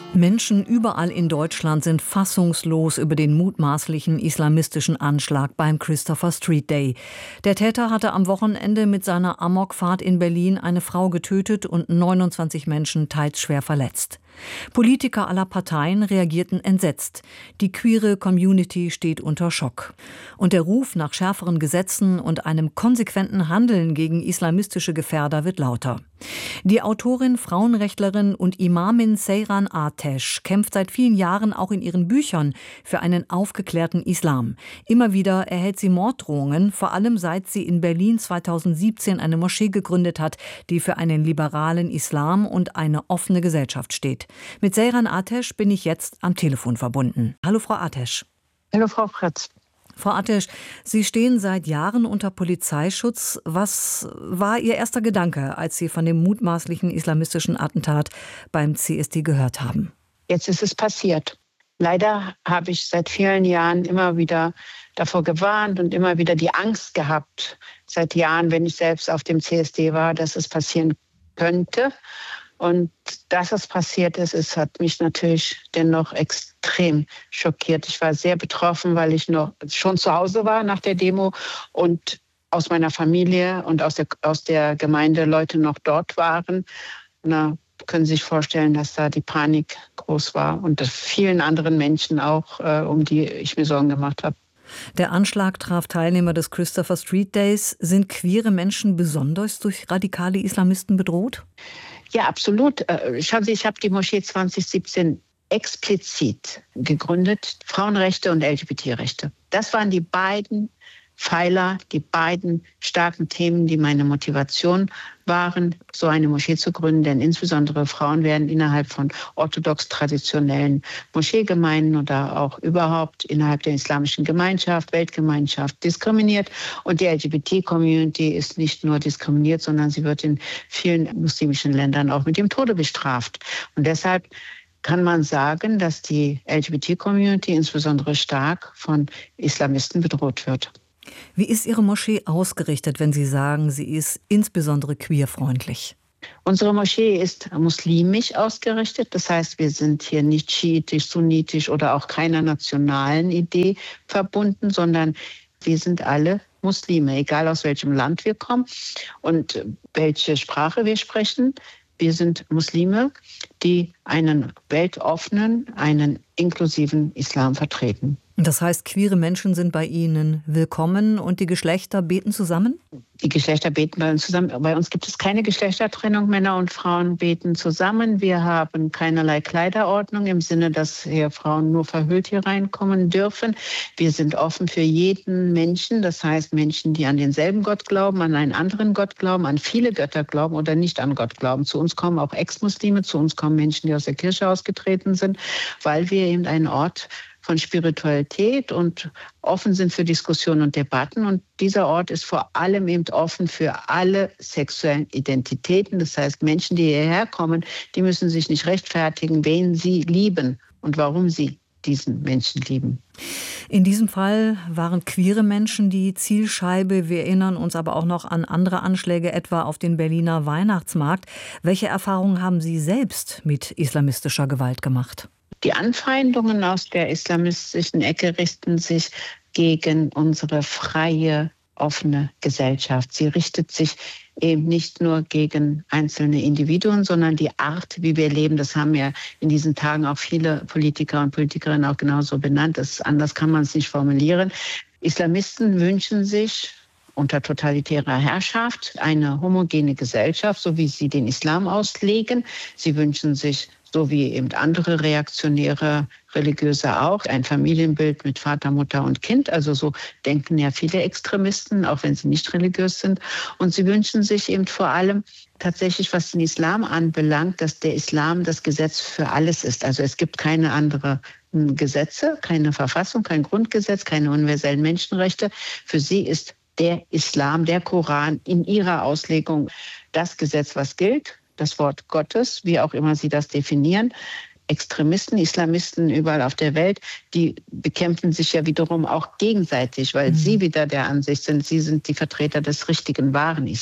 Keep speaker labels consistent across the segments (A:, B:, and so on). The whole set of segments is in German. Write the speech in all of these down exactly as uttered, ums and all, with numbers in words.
A: Menschen überall in Deutschland sind fassungslos über den mutmaßlichen islamistischen Anschlag beim Christopher Street Day. Der Täter hatte am Wochenende mit seiner Amokfahrt in Berlin eine Frau getötet und neunundzwanzig Menschen teils schwer verletzt. Politiker aller Parteien reagierten entsetzt. Die queere Community steht unter Schock. Und der Ruf nach schärferen Gesetzen und einem konsequenten Handeln gegen islamistische Gefährder wird lauter. Die Autorin, Frauenrechtlerin und Imamin Seyran Atesh kämpft seit vielen Jahren auch in ihren Büchern für einen aufgeklärten Islam. Immer wieder erhält sie Morddrohungen, vor allem seit sie in Berlin zweitausendsiebzehn eine Moschee gegründet hat, die für einen liberalen Islam und eine offene Gesellschaft steht. Mit Seyran Atesh bin ich jetzt am Telefon verbunden. Hallo Frau Atesh.
B: Hallo Frau Fritz.
A: Frau Atesh, Sie stehen seit Jahren unter Polizeischutz. Was war Ihr erster Gedanke, als Sie von dem mutmaßlichen islamistischen Attentat beim C S D gehört haben?
B: Jetzt ist es passiert. Leider habe ich seit vielen Jahren immer wieder davor gewarnt und immer wieder die Angst gehabt, seit Jahren, wenn ich selbst auf dem C S D war, dass es passieren könnte. Und dass es passiert ist, es hat mich natürlich dennoch extrem schockiert. Ich war sehr betroffen, weil ich noch schon zu Hause war nach der Demo und aus meiner Familie und aus der, aus der Gemeinde Leute noch dort waren. Und da können Sie sich vorstellen, dass da die Panik groß war und vielen anderen Menschen auch, äh, um die ich mir Sorgen gemacht habe.
A: Der Anschlag traf Teilnehmer des Christopher Street Days. Sind queere Menschen besonders durch radikale Islamisten bedroht?
B: Ja, absolut. Schauen Sie, ich habe die Moschee zweitausendsiebzehn explizit gegründet, Frauenrechte und L G B T-Rechte. Das waren die beiden Pfeiler, die beiden starken Themen, die meine Motivation waren, so eine Moschee zu gründen. Denn insbesondere Frauen werden innerhalb von orthodox-traditionellen Moscheegemeinden oder auch überhaupt innerhalb der islamischen Gemeinschaft, Weltgemeinschaft diskriminiert. Und die L G B T-Community ist nicht nur diskriminiert, sondern sie wird in vielen muslimischen Ländern auch mit dem Tode bestraft. Und deshalb kann man sagen, dass die L G B T-Community insbesondere stark von Islamisten bedroht wird.
A: Wie ist Ihre Moschee ausgerichtet, wenn Sie sagen, sie ist insbesondere queerfreundlich?
B: Unsere Moschee ist muslimisch ausgerichtet. Das heißt, wir sind hier nicht schiitisch, sunnitisch oder auch keiner nationalen Idee verbunden, sondern wir sind alle Muslime, egal aus welchem Land wir kommen und welche Sprache wir sprechen. Wir sind Muslime, die einen weltoffenen, einen inklusiven Islam vertreten.
A: Das heißt, queere Menschen sind bei Ihnen willkommen und die Geschlechter beten zusammen?
B: Die Geschlechter beten bei uns zusammen. Bei uns gibt es keine Geschlechtertrennung. Männer und Frauen beten zusammen. Wir haben keinerlei Kleiderordnung im Sinne, dass hier Frauen nur verhüllt hier reinkommen dürfen. Wir sind offen für jeden Menschen. Das heißt, Menschen, die an denselben Gott glauben, an einen anderen Gott glauben, an viele Götter glauben oder nicht an Gott glauben. Zu uns kommen auch Ex-Muslime, zu uns kommen Menschen, die aus der Kirche ausgetreten sind, weil wir eben einen Ort von Spiritualität und offen sind für Diskussionen und Debatten. Und dieser Ort ist vor allem eben offen für alle sexuellen Identitäten. Das heißt, Menschen, die hierher kommen, die müssen sich nicht rechtfertigen, wen sie lieben und warum sie diesen Menschen lieben.
A: In diesem Fall waren queere Menschen die Zielscheibe. Wir erinnern uns aber auch noch an andere Anschläge, etwa auf den Berliner Weihnachtsmarkt. Welche Erfahrungen haben Sie selbst mit islamistischer Gewalt gemacht?
B: Die Anfeindungen aus der islamistischen Ecke richten sich gegen unsere freie, offene Gesellschaft. Sie richtet sich eben nicht nur gegen einzelne Individuen, sondern die Art, wie wir leben. Das haben ja in diesen Tagen auch viele Politiker und Politikerinnen auch genauso benannt. Das, anders kann man es nicht formulieren. Islamisten wünschen sich unter totalitärer Herrschaft eine homogene Gesellschaft, so wie sie den Islam auslegen. Sie wünschen sich, so wie eben andere reaktionäre Religiöse auch, ein Familienbild mit Vater, Mutter und Kind. Also so denken ja viele Extremisten, auch wenn sie nicht religiös sind. Und sie wünschen sich eben vor allem tatsächlich, was den Islam anbelangt, dass der Islam das Gesetz für alles ist. Also es gibt keine anderen Gesetze, keine Verfassung, kein Grundgesetz, keine universellen Menschenrechte. Für sie ist der Islam, der Koran in ihrer Auslegung das Gesetz, was gilt. Das Wort Gottes, wie auch immer Sie das definieren. Extremisten, Islamisten überall auf der Welt, die bekämpfen sich ja wiederum auch gegenseitig, weil mhm. sie wieder der Ansicht sind, sie sind die Vertreter des richtigen, wahren Islam.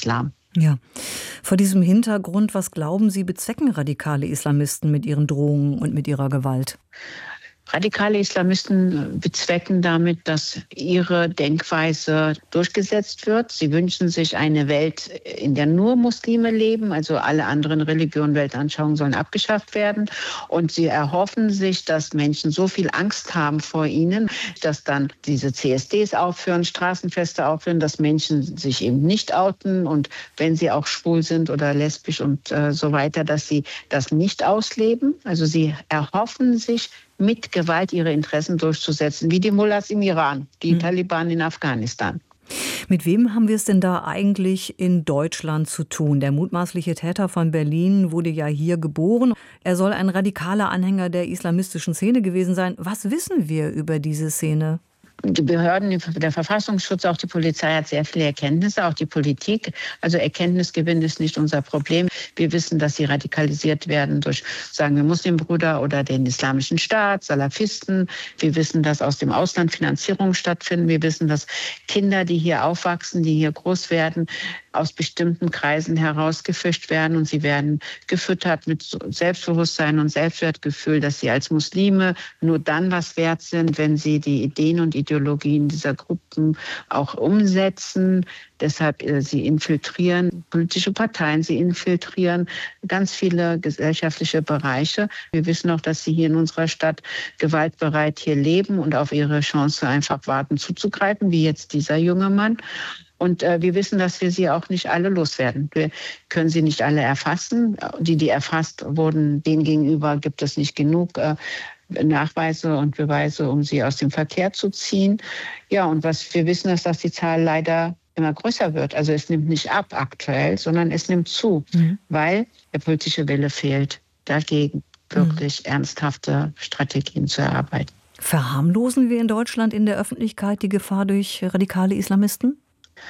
A: Ja. Vor diesem Hintergrund, was glauben Sie, bezwecken radikale Islamisten mit ihren Drohungen und mit ihrer Gewalt?
B: Radikale Islamisten bezwecken damit, dass ihre Denkweise durchgesetzt wird. Sie wünschen sich eine Welt, in der nur Muslime leben, also alle anderen Religionen, Weltanschauungen sollen abgeschafft werden. Und sie erhoffen sich, dass Menschen so viel Angst haben vor ihnen, dass dann diese C S Ds aufhören, Straßenfeste aufhören, dass Menschen sich eben nicht outen und wenn sie auch schwul sind oder lesbisch und äh, so weiter, dass sie das nicht ausleben. Also sie erhoffen sich, mit Gewalt ihre Interessen durchzusetzen, wie die Mullahs im Iran, die mhm. Taliban in Afghanistan.
A: Mit wem haben wir es denn da eigentlich in Deutschland zu tun? Der mutmaßliche Täter von Berlin wurde ja hier geboren. Er soll ein radikaler Anhänger der islamistischen Szene gewesen sein. Was wissen wir über diese Szene?
B: Die Behörden, der Verfassungsschutz, auch die Polizei hat sehr viele Erkenntnisse, auch die Politik. Also Erkenntnisgewinn ist nicht unser Problem. Wir wissen, dass sie radikalisiert werden durch, sagen wir, Muslimbrüder oder den Islamischen Staat, Salafisten. Wir wissen, dass aus dem Ausland Finanzierungen stattfinden. Wir wissen, dass Kinder, die hier aufwachsen, die hier groß werden, aus bestimmten Kreisen herausgefischt werden und sie werden gefüttert mit Selbstbewusstsein und Selbstwertgefühl, dass sie als Muslime nur dann was wert sind, wenn sie die Ideen und Ideologien dieser Gruppen auch umsetzen. Deshalb äh, sie infiltrieren politische Parteien, sie infiltrieren ganz viele gesellschaftliche Bereiche. Wir wissen auch, dass sie hier in unserer Stadt gewaltbereit hier leben und auf ihre Chance einfach warten zuzugreifen, wie jetzt dieser junge Mann. Und äh, wir wissen, dass wir sie auch nicht alle loswerden. Wir können sie nicht alle erfassen. Die, die erfasst wurden, denen gegenüber gibt es nicht genug äh, Nachweise und Beweise, um sie aus dem Verkehr zu ziehen. Ja, und was wir wissen, ist, dass die Zahl leider immer größer wird. Also es nimmt nicht ab aktuell, sondern es nimmt zu, mhm. weil der politische Wille fehlt, dagegen wirklich mhm. ernsthafte Strategien zu erarbeiten.
A: Verharmlosen wir in Deutschland in der Öffentlichkeit die Gefahr durch radikale Islamisten?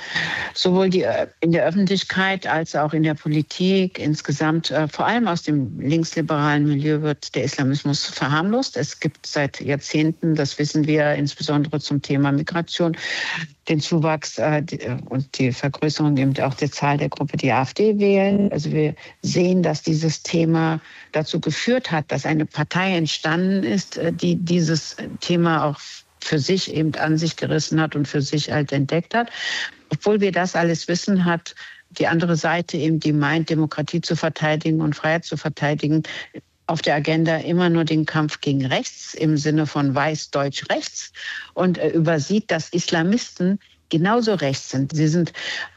B: Sowohl die, in der Öffentlichkeit als auch in der Politik insgesamt, äh, vor allem aus dem linksliberalen Milieu wird der Islamismus verharmlost. Es gibt seit Jahrzehnten, das wissen wir, insbesondere zum Thema Migration, den Zuwachs äh, die, und die Vergrößerung eben auch der Zahl der Gruppe, die AfD wählen. Also wir sehen, dass dieses Thema dazu geführt hat, dass eine Partei entstanden ist, äh, die dieses Thema auch für sich eben an sich gerissen hat und für sich halt entdeckt hat. Obwohl wir das alles wissen, hat die andere Seite eben, die meint, Demokratie zu verteidigen und Freiheit zu verteidigen, auf der Agenda immer nur den Kampf gegen rechts im Sinne von weiß-deutsch-rechts und äh, übersieht, dass Islamisten genauso rechts sind. Sie sind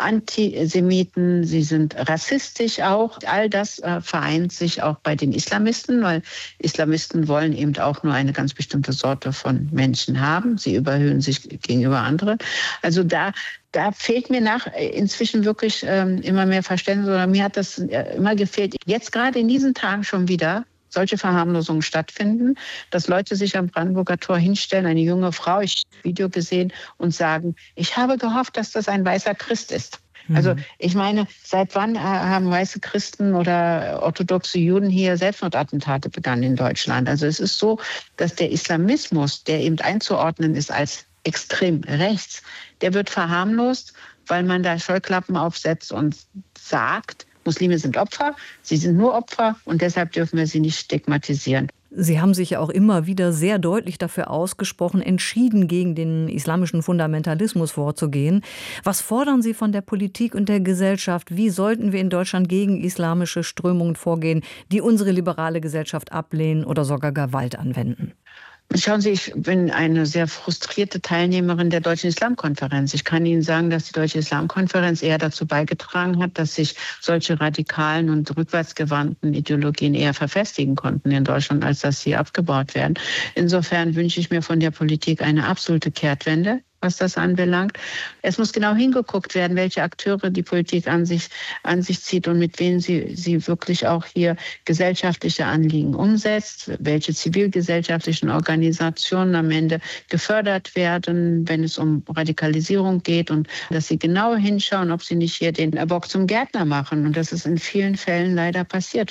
B: Antisemiten, sie sind rassistisch auch. All das äh, vereint sich auch bei den Islamisten, weil Islamisten wollen eben auch nur eine ganz bestimmte Sorte von Menschen haben. Sie überhöhen sich gegenüber anderen. Also da Da fehlt mir nach inzwischen wirklich ähm, immer mehr Verständnis, oder mir hat das immer gefehlt. Jetzt gerade in diesen Tagen schon wieder solche Verharmlosungen stattfinden, dass Leute sich am Brandenburger Tor hinstellen, eine junge Frau, ich habe ein Video gesehen, und sagen, ich habe gehofft, dass das ein weißer Christ ist. Mhm. Also ich meine, seit wann haben weiße Christen oder orthodoxe Juden hier Selbstmordattentate begangen in Deutschland? Also es ist so, dass der Islamismus, der eben einzuordnen ist als extrem rechts, der wird verharmlost, weil man da Scheuklappen aufsetzt und sagt, Muslime sind Opfer, sie sind nur Opfer und deshalb dürfen wir sie nicht stigmatisieren.
A: Sie haben sich ja auch immer wieder sehr deutlich dafür ausgesprochen, entschieden gegen den islamischen Fundamentalismus vorzugehen. Was fordern Sie von der Politik und der Gesellschaft? Wie sollten wir in Deutschland gegen islamische Strömungen vorgehen, die unsere liberale Gesellschaft ablehnen oder sogar Gewalt anwenden?
B: Schauen Sie, ich bin eine sehr frustrierte Teilnehmerin der Deutschen Islamkonferenz. Ich kann Ihnen sagen, dass die Deutsche Islamkonferenz eher dazu beigetragen hat, dass sich solche radikalen und rückwärtsgewandten Ideologien eher verfestigen konnten in Deutschland, als dass sie abgebaut werden. Insofern wünsche ich mir von der Politik eine absolute Kehrtwende, was das anbelangt. Es muss genau hingeguckt werden, welche Akteure die Politik an sich, an sich zieht und mit wem sie, sie wirklich auch hier gesellschaftliche Anliegen umsetzt, welche zivilgesellschaftlichen Organisationen am Ende gefördert werden, wenn es um Radikalisierung geht, und dass sie genau hinschauen, ob sie nicht hier den Bock zum Gärtner machen. Und das ist in vielen Fällen leider passiert.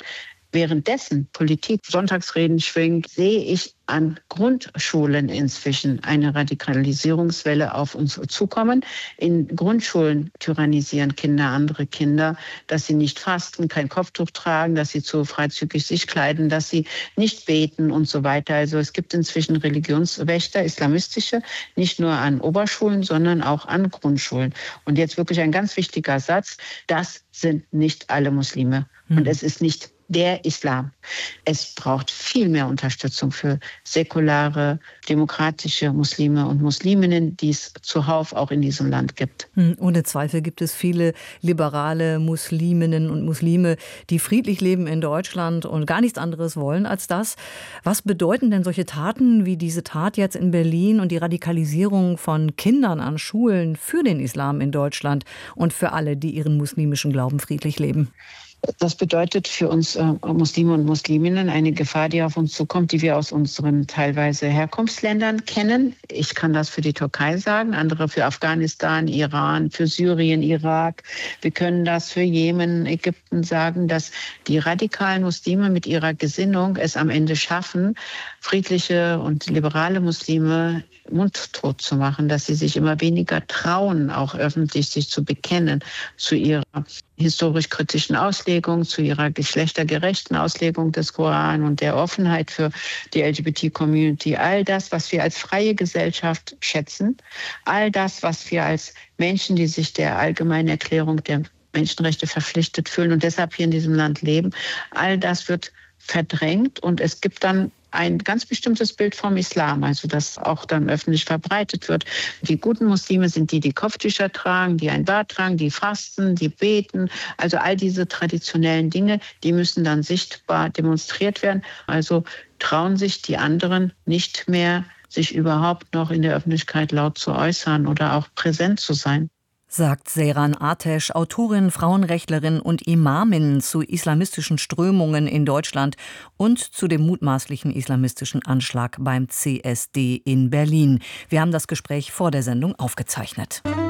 B: währenddessen Politik Sonntagsreden schwingt, sehe ich an Grundschulen inzwischen eine Radikalisierungswelle auf uns zukommen. In Grundschulen tyrannisieren Kinder andere Kinder, dass sie nicht fasten, kein Kopftuch tragen, dass sie zu freizügig sich kleiden, dass sie nicht beten und so weiter. Also es gibt inzwischen Religionswächter, islamistische, nicht nur an Oberschulen, sondern auch an Grundschulen. Und jetzt wirklich ein ganz wichtiger Satz, das sind nicht alle Muslime. Hm. Und es ist nicht der Islam. Es braucht viel mehr Unterstützung für säkulare, demokratische Muslime und Musliminnen, die es zuhauf auch in diesem Land gibt.
A: Ohne Zweifel gibt es viele liberale Musliminnen und Muslime, die friedlich leben in Deutschland und gar nichts anderes wollen als das. Was bedeuten denn solche Taten wie diese Tat jetzt in Berlin und die Radikalisierung von Kindern an Schulen für den Islam in Deutschland und für alle, die ihren muslimischen Glauben friedlich leben?
B: Das bedeutet für uns äh, Muslime und Musliminnen eine Gefahr, die auf uns zukommt, die wir aus unseren teilweise Herkunftsländern kennen. Ich kann das für die Türkei sagen, andere für Afghanistan, Iran, für Syrien, Irak. Wir können das für Jemen, Ägypten sagen, dass die radikalen Muslime mit ihrer Gesinnung es am Ende schaffen, friedliche und liberale Muslime mundtot zu machen, dass sie sich immer weniger trauen, auch öffentlich sich zu bekennen zu ihrer historisch-kritischen Auslegung, zu ihrer geschlechtergerechten Auslegung des Koran und der Offenheit für die L G B T-Community. All das, was wir als freie Gesellschaft schätzen, all das, was wir als Menschen, die sich der allgemeinen Erklärung der Menschenrechte verpflichtet fühlen und deshalb hier in diesem Land leben, all das wird verdrängt und es gibt dann ein ganz bestimmtes Bild vom Islam, also das auch dann öffentlich verbreitet wird. Die guten Muslime sind die, die Kopftücher tragen, die ein Bart tragen, die fasten, die beten. Also all diese traditionellen Dinge, die müssen dann sichtbar demonstriert werden. Also trauen sich die anderen nicht mehr, sich überhaupt noch in der Öffentlichkeit laut zu äußern oder auch präsent zu sein.
A: Sagt Seyran Ateş, Autorin, Frauenrechtlerin und Imamin zu islamistischen Strömungen in Deutschland und zu dem mutmaßlichen islamistischen Anschlag beim C S D in Berlin. Wir haben das Gespräch vor der Sendung aufgezeichnet.